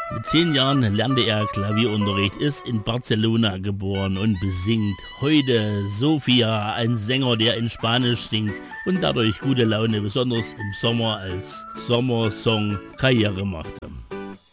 Mit 10 Jahren lernte er Klavierunterricht, ist in Barcelona geboren und besingt heute Sofia, ein Sänger, der in Spanisch singt und dadurch gute Laune, besonders im Sommer als Sommersong Karriere machte.